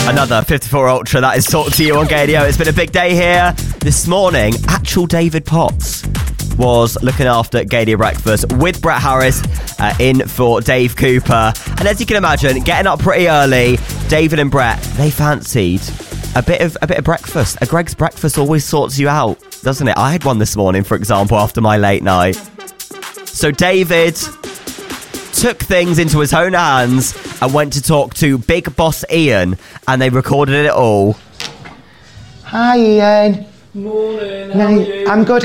Another 54 Ultra that is Talk to You on Gadio. It's been a big day here. This morning, actual David Potts was looking after Gadio Breakfast with Brett Harris in for Dave Cooper. And as you can imagine, getting up pretty early, David and Brett, they fancied a bit of breakfast. A Greg's breakfast always sorts you out, doesn't it? I had one this morning, for example, after my late night. So David took things into his own hands and went to talk to Big Boss Ian, and they recorded it all. Hi Ian. Morning, how are you? I'm good.